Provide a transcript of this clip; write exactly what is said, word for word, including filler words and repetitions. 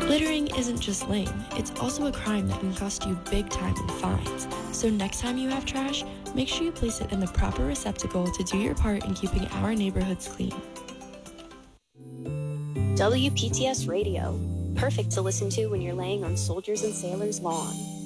Littering isn't just lame, it's also a crime that can cost you big time in fines. So next time you have trash, make sure you place it in the proper receptacle to do your part in keeping our neighborhoods clean. W P T S Radio, perfect to listen to when you're laying on soldiers and sailors' lawn.